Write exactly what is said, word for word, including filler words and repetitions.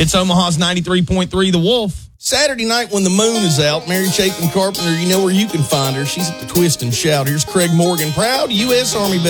It's Omaha's ninety-three point three The Wolf. Saturday night when the moon is out, Mary Chapin Carpenter, you know where you can find her. She's at the Twist and Shout. Here's Craig Morgan, proud U S Army vet.